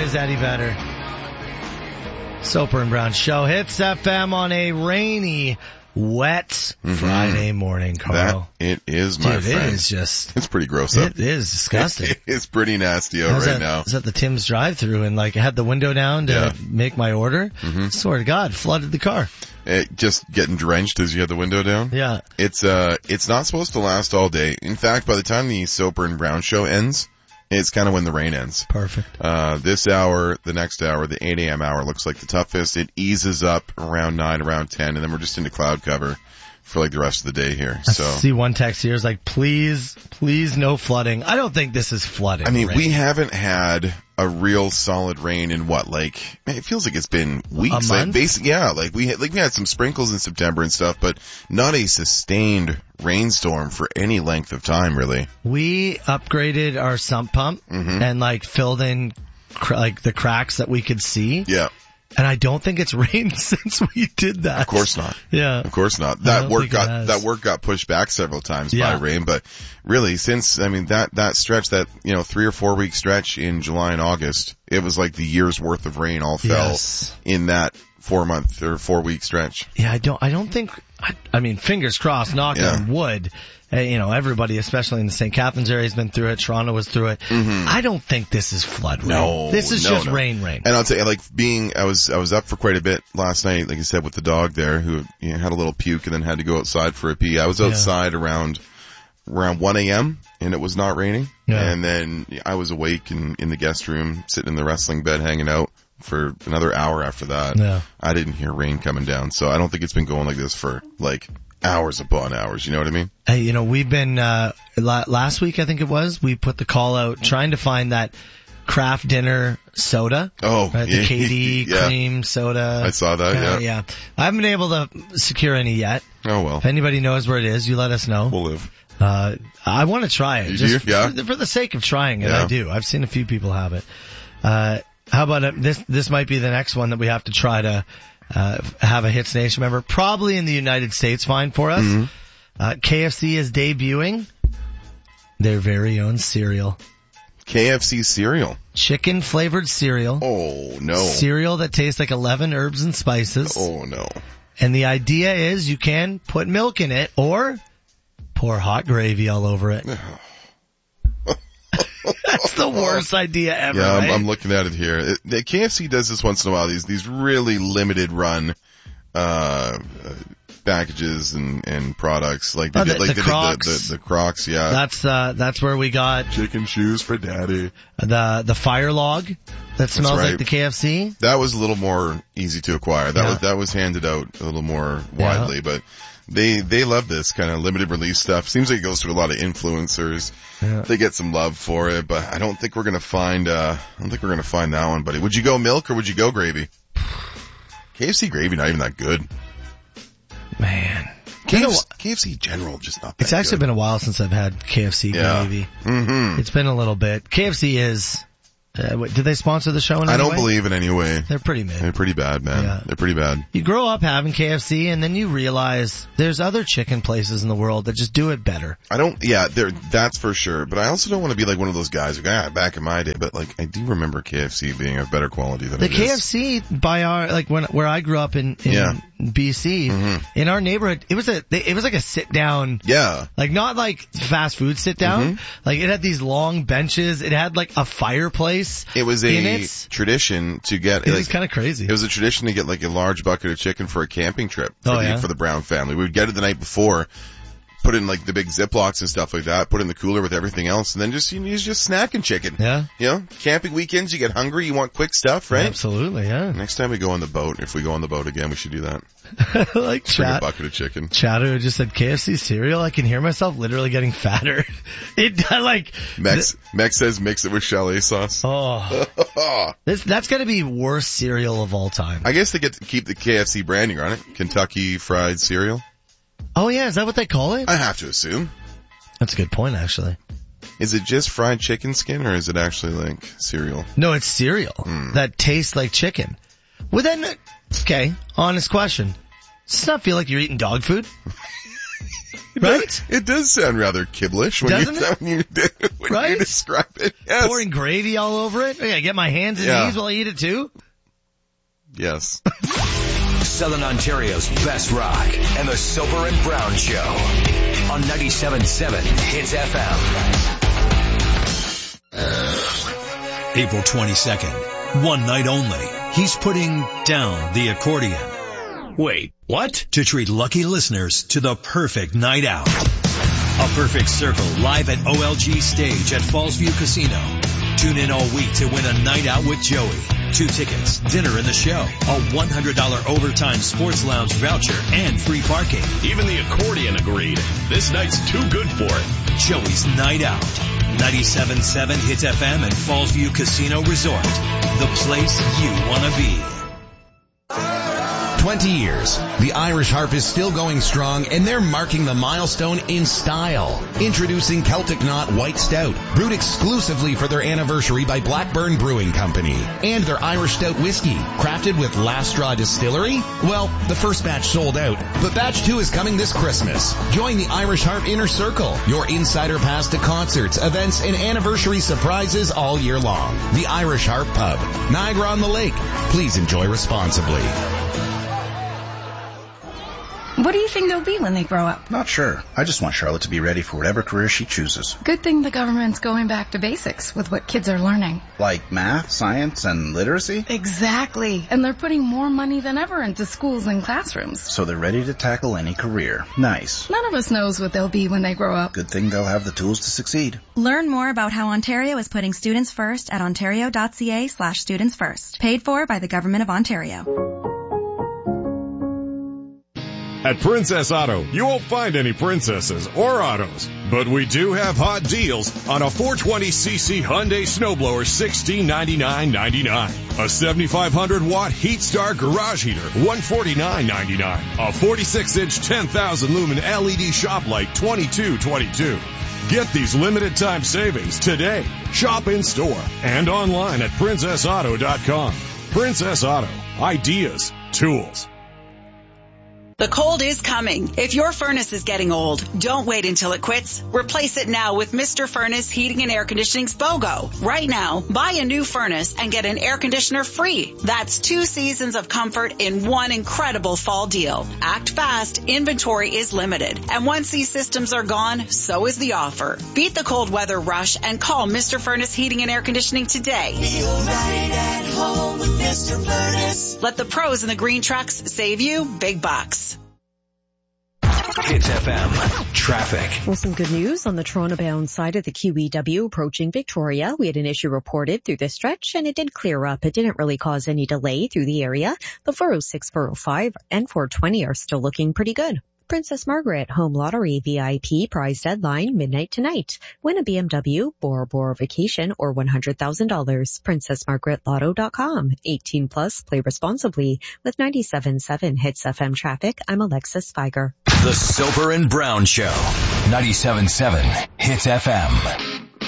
is Eddie Vedder. Soper and Brown Show. Hits FM on a rainy, wet Friday morning, Carl. That it is, my friend. It is just... It's pretty gross up. It is disgusting. It's pretty nasty out right now. I was at the Tim's drive-thru and I had the window down to make my order. Swear to God, flooded the car. Just getting drenched as you had the window down. Yeah. It's not supposed to last all day. In fact, by the time the Soper and Brown Show ends, it's kind of when the rain ends. Perfect. This hour, the next hour, the 8 a.m. hour looks like the toughest. It eases up around 9, around 10, and then we're just into cloud cover for like the rest of the day here. I see one text here is like, please no flooding. I don't think this is flooding. I mean, rain. we haven't had a real solid rain in what, like, it feels like it's been weeks. A month? Like we had some sprinkles in September and stuff, but not a sustained rainstorm for any length of time, really. We upgraded our sump pump and like filled in like the cracks that we could see. Yeah. And I don't think it's rained since we did that. Of course not. Yeah. Of course not. That work got pushed back several times by rain, but really since, I mean, that stretch, that, 3 or 4 week stretch in July and August, it was like the year's worth of rain all fell in that 4-month or 4-week stretch. Yeah, I don't think, I mean, fingers crossed, knock on wood. Everybody, especially in the St. Catharines area, has been through it. Toronto was through it. I don't think this is flood rain. No, this is just rain. And I'll tell you, like I was up for quite a bit last night, like I said, with the dog there who had a little puke and then had to go outside for a pee. I was outside around 1 a.m. and it was not raining. Yeah. And then I was awake in the guest room, sitting in the wrestling bed, hanging out for another hour after that. Yeah. I didn't hear rain coming down, so I don't think it's been going like this for like hours upon hours, you know what I mean? Hey, we've been, last week I think it was, we put the call out trying to find that craft dinner soda. Oh, right? The KD cream soda. I saw that, yeah. I haven't been able to secure any yet. Oh well. If anybody knows where it is, you let us know. We'll live. I want to try it. You do? Yeah. For the sake of trying it, I do. I've seen a few people have it. How about this might be the next one that we have to try to have a Hits Nation member, probably in the United States, find for us. KFC is debuting their very own cereal. KFC cereal. Chicken flavored cereal. Oh no. Cereal that tastes like 11 herbs and spices. Oh no. And the idea is you can put milk in it or pour hot gravy all over it. That's the worst idea ever. Yeah, right? I'm looking at it here. The KFC does this once in a while. These really limited run packages and products like they did, like the Crocs. The Crocs. Yeah, that's where we got chicken shoes for daddy. The Fire Log that smells like the KFC. That was a little more easy to acquire. That was handed out a little more widely, but. They love this kind of limited release stuff. Seems like it goes to a lot of influencers. Yeah. They get some love for it, but I don't think we're gonna find that one, buddy. Would you go milk or would you go gravy? KFC gravy not even that good. Man. KFC general just not that It's actually been a while since I've had KFC gravy. It's been a little bit. KFC is, did they sponsor the show in any way? I don't believe in any way. They're pretty mid. They're pretty bad, man. Yeah. They're pretty bad. You grow up having KFC and then you realize there's other chicken places in the world that just do it better. That's for sure. But I also don't want to be like one of those guys back in my day, but like I do remember KFC being of better quality than it is. The KFC by where I grew up in BC, in our neighborhood, it was like a sit down. Yeah. Like not like fast food sit down. Like it had these long benches. It had like a fireplace. It was a tradition to get. It was kind of crazy. It was a tradition to get like a large bucket of chicken for a camping trip for the Brown family. We would get it the night before, put in like the big Ziplocs and stuff like that, put in the cooler with everything else, and then just snacking chicken. Yeah. Camping weekends, you get hungry, you want quick stuff, right? Absolutely, yeah. Next time we go on the boat, if we go on the boat again, we should do that. Like bring a bucket of chicken. Chatter just said KFC cereal. I can hear myself literally getting fatter. Mex says mix it with chalet sauce. Oh, that's got to be worst cereal of all time. I guess they get to keep the KFC branding on it. Kentucky Fried Cereal. Oh yeah, is that what they call it? I have to assume. That's a good point, actually. Is it just fried chicken skin, or is it actually like cereal? No, it's cereal that tastes like chicken. Well then, okay, honest question. Does it not feel like you're eating dog food? Right? It does sound rather kibblish when you describe it. Yes. Pouring gravy all over it. I get my hands and knees while I eat it too. Yes. Southern Ontario's best rock and the Soper and Brown Show on 97.7 Hits FM. April 22nd, one night only. He's putting down the accordion. Wait, what? To treat lucky listeners to the perfect night out. A perfect circle live at OLG Stage at Fallsview Casino. Tune in all week to win a night out with Joey. 2 tickets, dinner in the show, a $100 overtime sports lounge voucher, and free parking. Even the accordion agreed. This night's too good for it. Joey's Night Out. 97.7 Hits FM and Fallsview Casino Resort. The place you want to be. 20 years. The Irish Harp is still going strong, and they're marking the milestone in style. Introducing Celtic Knot White Stout, brewed exclusively for their anniversary by Blackburn Brewing Company. And their Irish Stout whiskey, crafted with Last Straw Distillery. Well, the first batch sold out, but batch 2 is coming this Christmas. Join the Irish Harp Inner Circle, your insider pass to concerts, events, and anniversary surprises all year long. The Irish Harp Pub, Niagara-on-the-Lake. Please enjoy responsibly. What do you think they'll be when they grow up? Not sure. I just want Charlotte to be ready for whatever career she chooses. Good thing the government's going back to basics with what kids are learning. Like math, science, and literacy? Exactly. And they're putting more money than ever into schools and classrooms. So they're ready to tackle any career. Nice. None of us knows what they'll be when they grow up. Good thing they'll have the tools to succeed. Learn more about how Ontario is putting students first at ontario.ca/students first. Paid for by the Government of Ontario. At Princess Auto, you won't find any princesses or autos, but we do have hot deals on a 420cc Hyundai Snowblower $1699.99, a 7,500-watt Heat Star garage heater $149.99, a 46-inch 10,000 lumen LED shop light $22.22. Get these limited time savings today. Shop in store and online at princessauto.com. Princess Auto. Ideas. Tools. The cold is coming. If your furnace is getting old, don't wait until it quits. Replace it now with Mr. Furnace Heating and Air Conditioning's BOGO. Right now, buy a new furnace and get an air conditioner free. That's 2 seasons of comfort in one incredible fall deal. Act fast. Inventory is limited. And once these systems are gone, so is the offer. Beat the cold weather rush and call Mr. Furnace Heating and Air Conditioning today. Feel right at home with Mr. Furnace. Let the pros in the green trucks save you big bucks. Hits FM traffic. Well, some good news on the Toronto-bound side of the QEW approaching Victoria. We had an issue reported through this stretch, and it did clear up. It didn't really cause any delay through the area. The 406, 405, and 420 are still looking pretty good. Princess Margaret Home Lottery VIP prize deadline midnight tonight. Win a BMW, Bora Bora vacation, or $100,000. PrincessMargaretLotto.com. 18 plus. Play responsibly. With 97.7 Hits FM traffic, I'm Alexis Spiger. The Soper and Brown Show. 97.7 Hits FM.